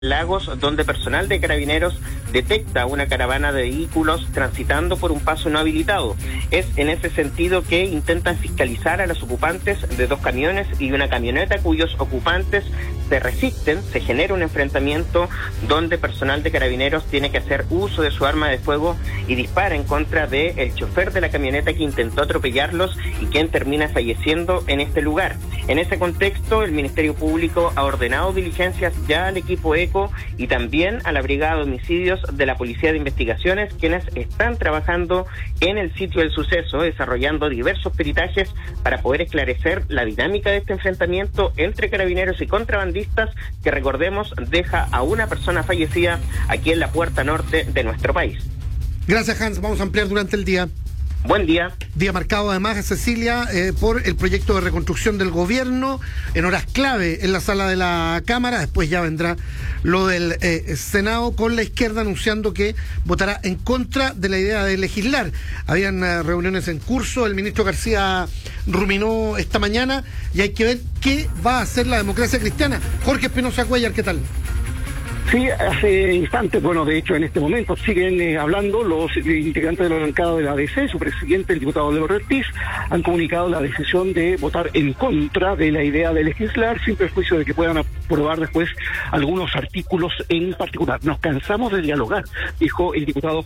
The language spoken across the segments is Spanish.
Lagos, donde personal de Carabineros detecta una caravana de vehículos transitando por un paso no habilitado. Es en ese sentido que intentan fiscalizar a los ocupantes de 2 camiones y una camioneta cuyos ocupantes se resisten. Se genera un enfrentamiento donde personal de Carabineros tiene que hacer uso de su arma de fuego y dispara en contra del chofer de la camioneta que intentó atropellarlos y quien termina falleciendo en este lugar. En ese contexto, el Ministerio Público ha ordenado diligencias ya al equipo ECO y también a la Brigada de Homicidios de la Policía de Investigaciones, quienes están trabajando en el sitio del suceso, desarrollando diversos peritajes para poder esclarecer la dinámica de este enfrentamiento entre carabineros y contrabandistas, que recordemos deja a una persona fallecida aquí en la puerta norte de nuestro país. Gracias, Hans. Vamos a ampliar durante el día. Buen día. Día marcado además, Cecilia, por el proyecto de reconstrucción del gobierno, en horas clave en la sala de la Cámara. Después ya vendrá lo del Senado, con la izquierda anunciando que votará en contra de la idea de legislar. Habían reuniones en curso, el ministro García ruminó esta mañana y hay que ver qué va a hacer la democracia cristiana. Jorge Espinosa Cuellar, ¿qué tal? Sí, hace instantes, bueno, de hecho en este momento siguen hablando los integrantes de la bancada de la ADC. Su presidente, el diputado Álvaro Ortiz, han comunicado la decisión de votar en contra de la idea de legislar, sin perjuicio de que puedan aprobar después algunos artículos en particular. Nos cansamos de dialogar, dijo el diputado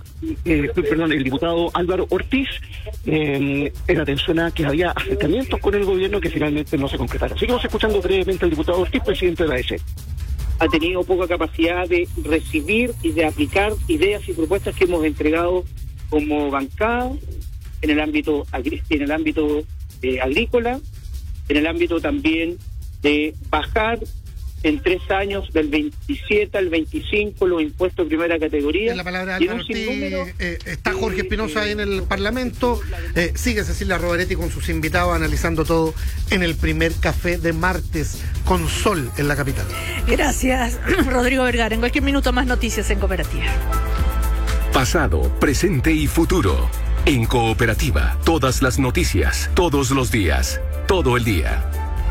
el diputado Álvaro Ortiz, en atención a que había acercamientos con el gobierno que finalmente no se concretaron. Seguimos escuchando brevemente al diputado Ortiz, presidente de la ADC. Ha tenido poca capacidad de recibir y de aplicar ideas y propuestas que hemos entregado como bancada en el ámbito agrícola, en el ámbito también de bajar en 3 años del 27 al 25 los impuestos de primera categoría. En la palabra de Álvaro Ortiz, está Jorge Espinosa ahí en el Parlamento, sigue Cecilia Roveretti con sus invitados analizando todo en el primer café de martes con sol en la capital. Gracias, Rodrigo Vergara. En cualquier minuto más noticias en Cooperativa. Pasado, presente y futuro. En Cooperativa, todas las noticias, todos los días, todo el día.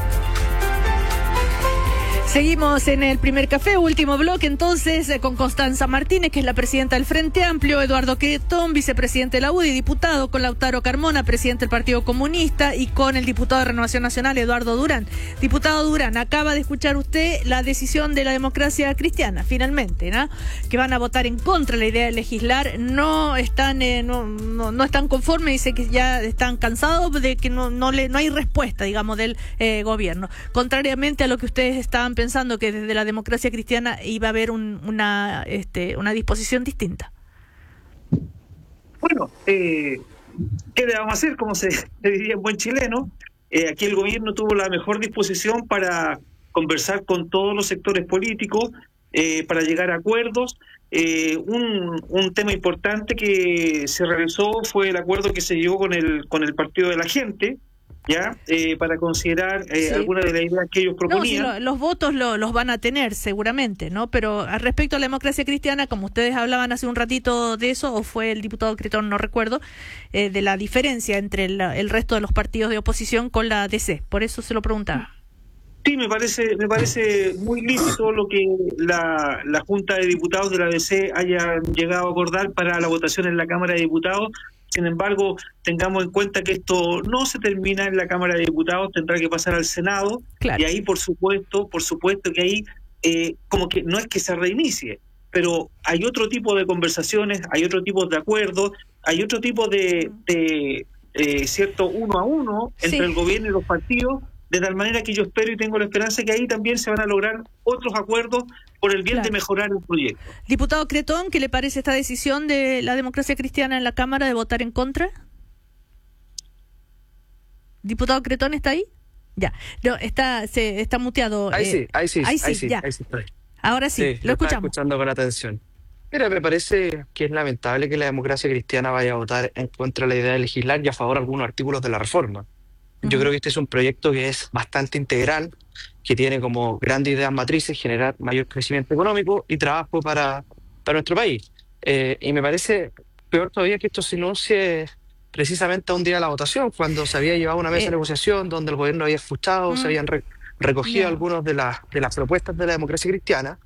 Seguimos en el primer café, último bloque entonces, con Constanza Martínez, que es la presidenta del Frente Amplio, Eduardo Cretón, vicepresidente de la UDI, diputado, con Lautaro Carmona, presidente del Partido Comunista, y con el diputado de Renovación Nacional, Eduardo Durán. Diputado Durán, acaba de escuchar usted la decisión de la democracia cristiana, finalmente, ¿no? Que van a votar en contra de la idea de legislar, no están conformes, dice que ya están cansados de que no hay respuesta, digamos, del gobierno. Contrariamente a lo que ustedes estaban pensando, que desde la democracia cristiana iba a haber una disposición distinta. Bueno, ¿qué le vamos a hacer? Como se diría en buen chileno, aquí el gobierno tuvo la mejor disposición para conversar con todos los sectores políticos, para llegar a acuerdos. Un tema importante que se realizó fue el acuerdo que se llegó con el Partido de la Gente, ¿ya? Para considerar algunas de las ideas que ellos proponían. No, si los votos los van a tener seguramente, ¿no? Pero al respecto a la democracia cristiana, como ustedes hablaban hace un ratito de eso, o fue el diputado Cretón, no recuerdo, de la diferencia entre el resto de los partidos de oposición con la DC, por eso se lo preguntaba. Sí, me parece muy lícito lo que la Junta de Diputados de la DC haya llegado a acordar para la votación en la Cámara de Diputados. Sin embargo, tengamos en cuenta que esto no se termina en la Cámara de Diputados, tendrá que pasar al Senado, claro. Y ahí, por supuesto que ahí, como que no es que se reinicie, pero hay otro tipo de conversaciones, hay otro tipo de acuerdos, hay otro tipo de cierto uno a uno entre el gobierno y los partidos, de tal manera que yo espero y tengo la esperanza que ahí también se van a lograr otros acuerdos por el bien de mejorar el proyecto. Diputado Cretón, ¿qué le parece esta decisión de la democracia cristiana en la Cámara de votar en contra? ¿Diputado Cretón está ahí? Ya, no, está muteado. Ahí sí estoy. Ahora sí, lo escuchamos. Escuchando con atención. Mira, me parece que es lamentable que la democracia cristiana vaya a votar en contra de la idea de legislar y a favor de algunos artículos de la reforma. Yo creo que este es un proyecto que es bastante integral, que tiene como grandes ideas matrices generar mayor crecimiento económico y trabajo para nuestro país. Y me parece peor todavía que esto se anuncie precisamente a un día de la votación, cuando se había llevado una mesa de negociación donde el gobierno había escuchado, se habían recogido algunas de las propuestas de la democracia cristiana,